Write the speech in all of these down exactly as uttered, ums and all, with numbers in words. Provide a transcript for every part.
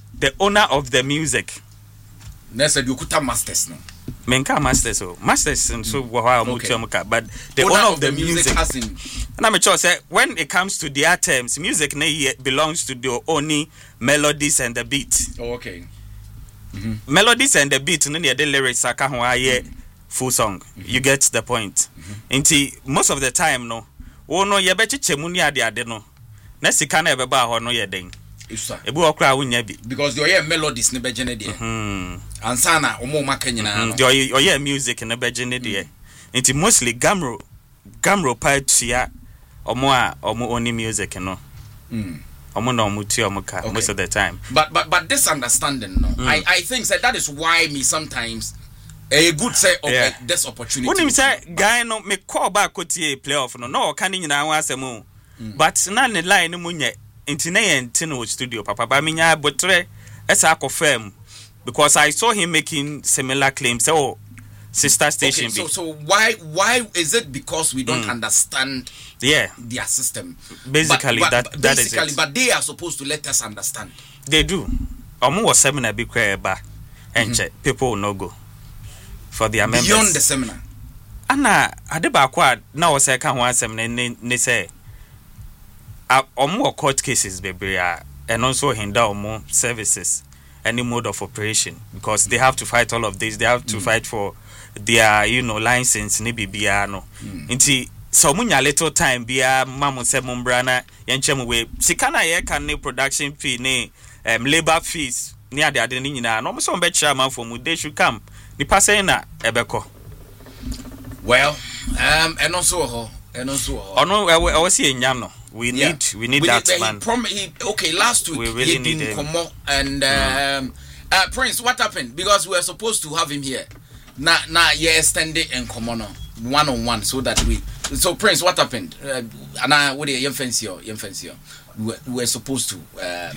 the owner of the music. Nessa Yukuta Masters no. Menka Masters so Masters and so okay. But the owner, owner of, of the, the music, music and I'm sure say when it comes to their terms, music belongs to the only melodies and the beat. Oh, okay. Mm-hmm. Melodies and the beat, no near the lyrics aka ho aye full song. Mm-hmm. You get the point. Mm-hmm. Inti most of the time no, wo no ye be chichemu ni ade ade no. Na sika na ebeba ho no ye den. Ebu okra wunya bi because the oye melodies ne beje ne de. Mhm. Ansana omo maka nyina no. The oye music ne beje ne de. Inti mostly gamro gamro patia omo a omo only music no. Mm. Okay. Most of the time. But but but this understanding, no, mm. I I think that that is why me sometimes a good say of yeah. uh, this opportunity. When you say guy no me call back to playoff no no can you now answer mo. But na the line no munye intine yen studio papa ba me nya botre esa confirm because I saw him making similar claims. Oh, sister station. Okay, so so why why is it because we don't mm. understand yeah their system basically but, but, that but that basically, is it. But they are supposed to let us understand. They do. Omo was seminar be cry ba and mm-hmm. people will not go for their members beyond the seminar. Ana ade ba kwa na wo say kan ho asem ne ne say omo court cases bebre a and also hinder omo services any mode of operation because they have to fight all of this. They have to mm. fight for their, you know, license ni bibia no. Mm. Inti so munya little time bia mamu se mumbrana yenchemu we sikana ye kan ne production fee ne um, labor fees ni ade ade ni nyina no so mbe chairman for mu they should come ni passe na ebeko. Well, um and also ho and also ho. Ono I was see enyam no. We yeah. need we need we that need, man. He prom- he, okay, last week we really he didn't come up and um mm. uh, Prince, what happened? Because we were supposed to have him here. Now now yeah extended and come on one on one so that we so Prince, what happened? Uh, and I what you fancy you fancy we were supposed to um,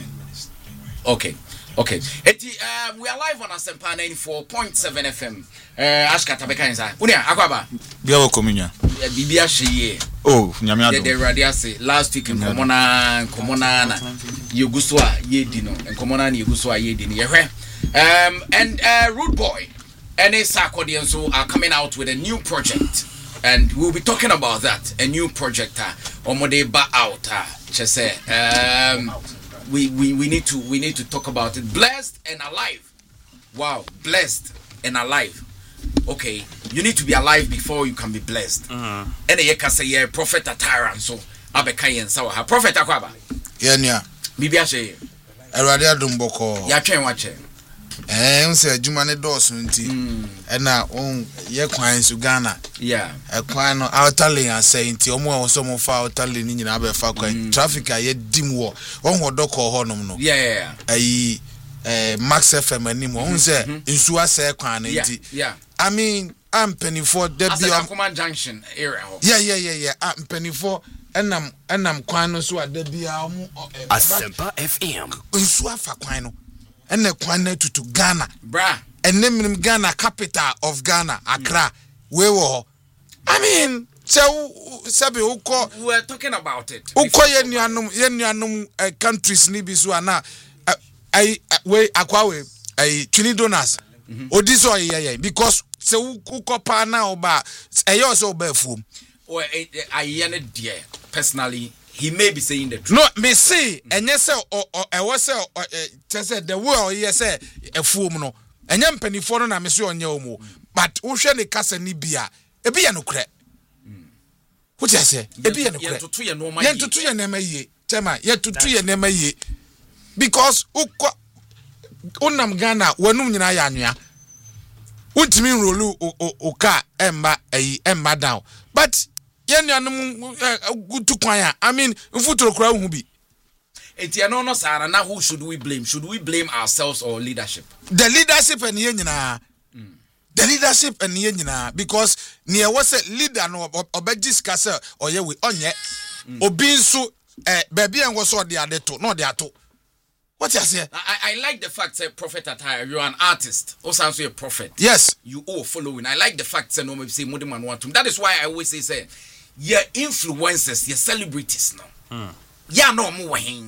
okay. Okay. Eti uh, we are live on Asempa ninety-four point seven F M. Uh Ashka tabeka nza. Unia akwaba. Bia wo komunya. Bibia hye. Oh, nyame ado. The radio say last week in Komona Komona na yeguso a yedi no. Komona na yeguso a yedi ni yehwe. Um and uh Rude Boy and his accordion so are coming out with a new project and we'll be talking about that. A new project uh omode ba out uh just say um We, we we need to we need to talk about it. Blessed and alive. Wow, blessed and alive. Okay, you need to be alive before you can be blessed. Mm-hmm. And you can say yeah, prophet Ataran so abekayen sawa. Prophet akwaba. Yeah, nya. Bibia she. Erade adum boko. Ya twen wache. Eh, unse adwuma ne dɔɔso nti. E na on ye kwan su Ghana. Yeah. E kwan no outer lane asɛ nti omo a so mo fa outer lane ni nyina be fa kwan. Traffic a ye dim wo. Won ho dɔkɔ hɔ nom no. Yeah, yeah, yeah. Ayi eh Max F M anim on sɛ nsu asɛ kwan no nti. Yeah. I mean, I'm penny for the beyond Command Junction area. Yeah, yeah, yeah, yeah. I'm penny for and I'm and I'm kwan no so at the beyond Asempa F M. Nsu afa kwan no. And the kwan to to Ghana. Bra. And name Ghana, capital of Ghana, Accra. Where were I mean, so Sabi Uko we were talking about it. Uko Yenianum Yenianum countries Nibisuana I way Aquawe a Trinidonas. Odiso yeah because so Uko Pana Oba a also bearful. Or I yen dear personally. He may be saying the truth. No, me say, and yes, or I was said the world, yes, a fool, no, and young penny for na Monsieur on your mo, but Ocean a casa nibia, a piano crack. What I say, a piano crack to two and yet to two and M A ye, Tema, yet to two and M A ye, because Uko Unam Ghana, one Nayanya, would mean Rulu Oka, Emma, a Emma down, but. Good to choir. I mean, Futuro crowd will be. Etiano Sara, now who should we blame? Should we blame ourselves or leadership? The leadership and Yenina. The leadership and Yenina, because near was a leader no or discuss or ye we on yet. Or being so baby and was all the other two, not the other. What you say? I, I like the fact that Prophet Attire, you're an artist, also a prophet. Yes. You all following. I like the fact that no maybe say Modiman want to. That is why I always say, say, yeah, influencers, yeah, celebrities now. Mm. Yeah, no more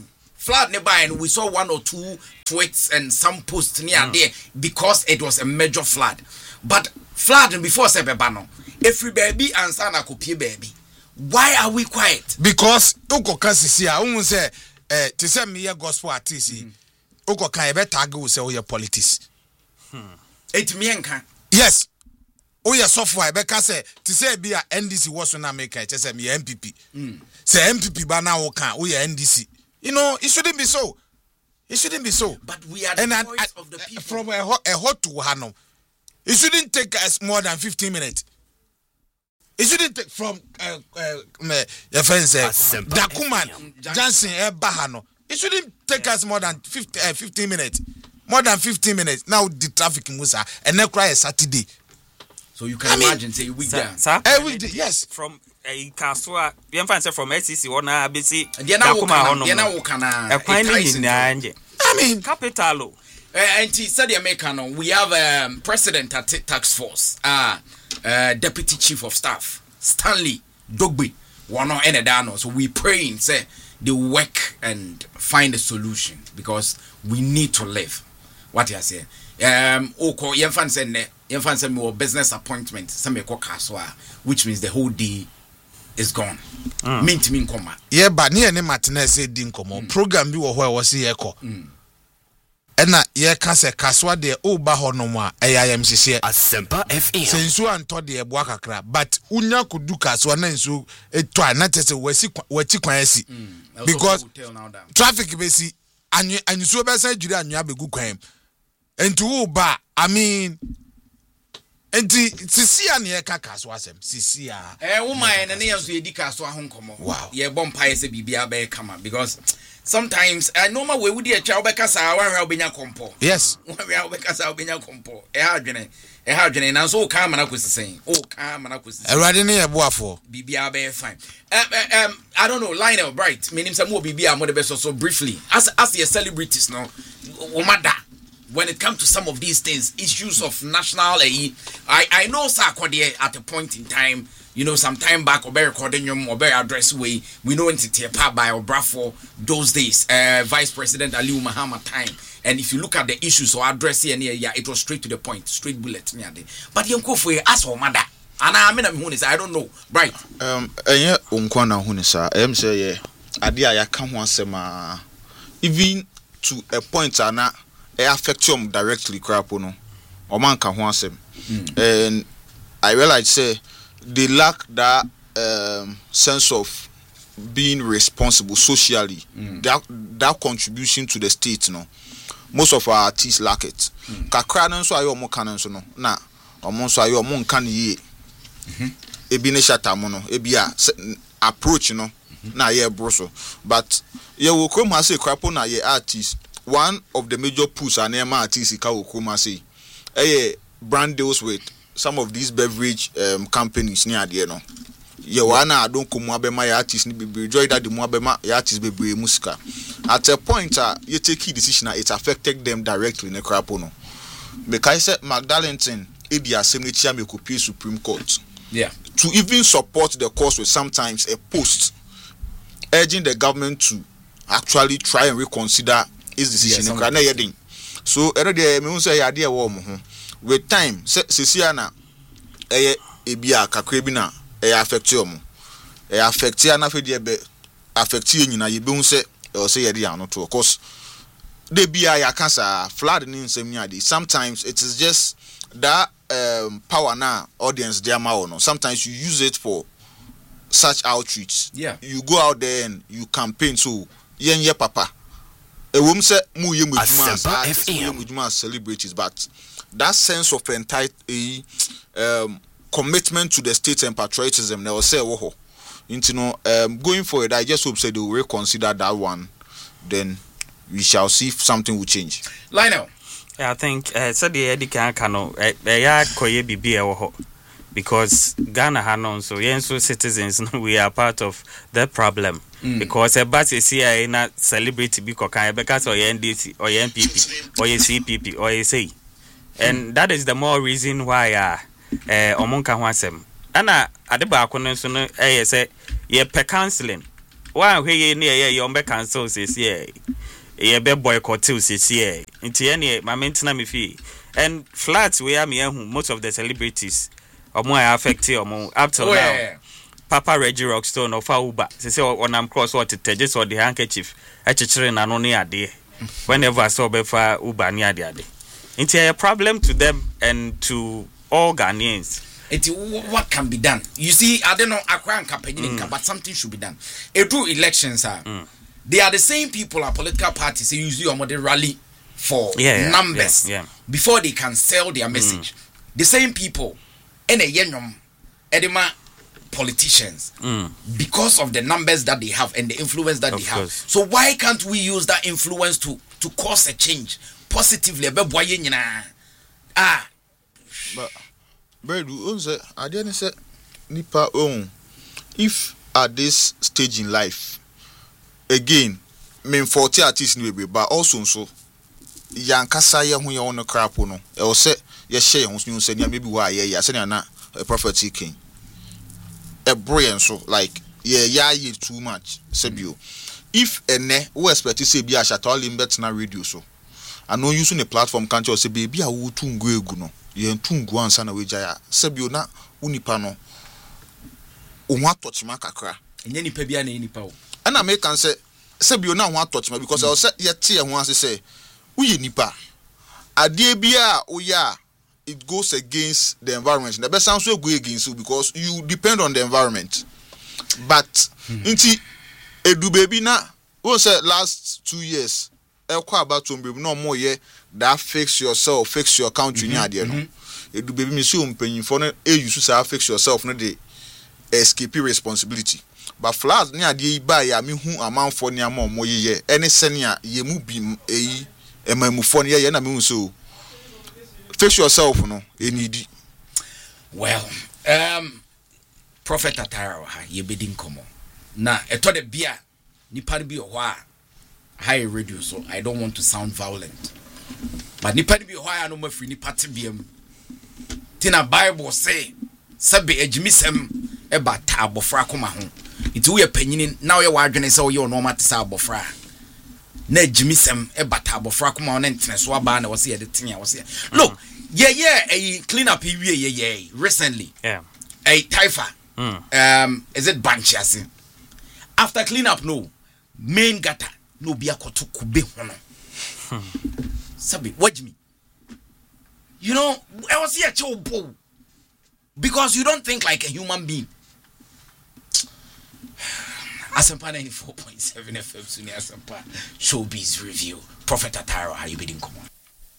flood nearby, and we saw one or two tweets and some posts near mm. there because it was a major flood. But flood before Sebebano, every baby and sana kopie baby. Why are we quiet? Because Uko Kansisia, Umu say, eh, to send me a gospel artist, Uko can ever tag you say, oh, your politics. It mienka. Yes. Oh, your software, because say, to say be a N D C was when I make it, say me M P P. Say M P P, but now can, oh, yeah, N D C. You know, it shouldn't be so. It shouldn't be so. But we are the and voice I, I, of the people. From a hot, a hot to Hano. It shouldn't take us more than fifteen minutes. It shouldn't take from uh, uh, your friend said Dakuman Johnson Bahano. It shouldn't take us more than fifty, uh, fifteen minutes. More than fifteen minutes. Now the traffic in Musa and now cry Saturday. So you can I mean, imagine say we sir, down. sir, every day, yes. From a Kaswa, you can say from S C C one A B C. Diana Diana Wakana. A quine in I mean, capital. And he said the American, we have a um, president at tax force, uh, uh, deputy chief of staff, Stanley Dogby, one or any dano. So we praying, say they work and find a solution because we need to live. What you say? Um, Oko, Yenfan said, Yenfan said, more business appointment, some kaswa, which means the whole day is gone. Mm. Mint mean coma. Yeah, but near any Martinez said, Dinkomo, program you were was the echo. Ena ye kase kaswa de o ba ho no ma ayam hihye Asempa F M sensu anto de ebo akakra but unya kudu kaswa na nsu eto na tese wasi wati kwan asi because traffic be si anyu anyu be san juri anyu abegu kwan enti wo ba I mean enti sisia na ye ka kaswa asem sisia eh wo man na ne yanso ye di kaswa ho nkomo wow ye bompa ye se bibia be kama because sometimes I know my way with the child because I want to be a compo. Yes. Because I'll be a compo. A hardjane, a hardjane, and so calm and I was saying, oh, calm and I was saying, a riding a boafo. B B R be fine. Um, I don't know, Lionel, right? Meaning some more B B R more the best so briefly. As as the celebrities now, Omada. When it comes to some of these things, issues of national I I know Sarkodie at a point in time. You know, some time back, Ober recording your Ober address way. We know into Tepa by Obrafo those days, uh, Vice President Aliu Mahama time. And if you look at the issues or address here, yeah, it was straight to the point, straight bullet. But you go for ask for mother. And I mean, I don't know, right? Um, yeah, unkwana hunisa. I'm say yeah, adia ya kamwa sema. Even to a point, ana it affect you directly, crapono. Oman kamwa sem. And I realize say. They lack that um, sense of being responsible socially. Mm. That that contribution to the state, no. Most of our artists lack it. Kakra no so ayo mo kan so no. Na omo so ayo mo nkan ye. Mhm. Ebi ne shata mo no. Ebi a approach no. Na ye broso. But ye wo krom say crapo na ye artist. One of the major push and ema artists ka wo krom say. Eh brand deals with some of these beverage um, companies near the no. Ye wana don't come abema ya artists ni be joy that the mo abema ya artists be musika. At a point uh, you take key decision it affected them directly in the crapo no. Because said Magdalenton e the assembly chairman could pay Supreme Court. Yeah. To even support the cause with sometimes a post urging the government to actually try and reconsider his decision. Yeah, so already me say idea wo mo ho. With time, Sisiana, eh, ebia kakrabina, eh, affect you. Eh, affect you, na fedi ebe affect you. Na you be say, or say yedi ano too. Of course, they be a cancer flood in same yadi. Sometimes it is just that um, power na audience there no. Sometimes you use it for such outreach. Yeah, you go out there and you campaign so yen ye papa. A woman say mu ye mujuma celebrities, but. That sense of entitled um, commitment to the state and patriotism, they will say, "Oh, you know, um, going forward, I just hope say they will reconsider that one. Then we shall see if something will change." Lionel, yeah, I think uh, so the Eddie can cano, yeah, koye bibi ewo because Ghana hanon so yenso citizens we are part of the problem mm. because a bat is here na celebrity because can because or N D C or N P P or C P P or say. And that is the more reason why uh omonka ho asem ana ade ba ko no so no eh say ye per counseling one way near your back and so says, yeah, a bad boycott too says, yeah, into any my maintenance me fee. And flats where me most of the celebrities are more affected or more up till Oh, now. yeah. Papa Reggie Rockstone of Uber. They say on I'm cross what it just or the handkerchief. Actually, and only a day. Whenever I saw before Uber near the day. It's a problem to them and to all Ghanaians. It's what can be done. You see, I don't know, Accra and Kapajinka, but something should be done. A true elections are. Mm. They are the same people, our political parties, they usually are the rally for yeah, yeah, numbers yeah, yeah. before they can sell their message. Mm. The same people, and a yenom, edema politicians, mm. because of the numbers that they have and the influence that of they have. Course. So why can't we use that influence to to cause a change positively? Ah, but Brad, you say I didn't say nipa own. If at this stage in life, again, mean forty artists ni be, but also so yankasa ye ho ye on crap no. E o say ye share ho so say maybe why ye say na a prophet king. A brilliant so like yeah yeah yeah too much sebio if ene we expect to say bi a shatoli bet na radio so I know using a platform can't you say baby a wo tungu egu no ye tungu ansa na we jaya sebio na unipa no o ho atochima kakra enye nipa bia na nipa o ana me kan say sebio na ho atochima because I say ye tie ho ase say uye nipa ade bia o ya it goes against the environment. The best sounds will go against you because you depend on the environment. But inti edu baby na we say last two years e kwa about to no more ye that fix yourself, fix your country ni ade no. Edu baby me see umpanyin for no e use say fix yourself no dey escape responsibility. But floods ni ade ba ya me hu amanfo ni am mo ye any senia ye mu bi eyi emamufo ni ye na me hu so fix yourself, no. You need it. Well, um, Prophet Atara, ye bidding come on. Now, I thought the beer, ni party or why high radio, so I don't want to sound violent. But ni party be why I no more free ni party be Tina Bible say, Sabi ejimisem eba ta abofra koma ho. It we a penyin now your wadwene say you no matter sa abofra. Na jimisem e bata abofra kuma on ntene so aba na wose ye de tin ya wose look yeah yeah a clean up here yeah yeah recently yeah a Taifa mm. um is it Banchiasi after clean up no main gutter no be akoto kube ho no sabi watch me you know I was here cho because you don't think like a human being. Asempa ninety-four point seven F M Suni Asempa Showbiz Review. Prophet Atara, how you bidding come on?